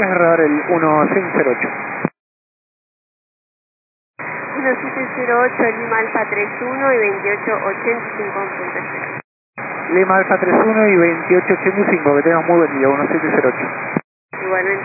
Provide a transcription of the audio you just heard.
radar el 1608. 1708, Lima Alfa 31 y 2885.0. Lima Alfa 31 y 2885, que tengan muy buen día, 1708. Igualmente.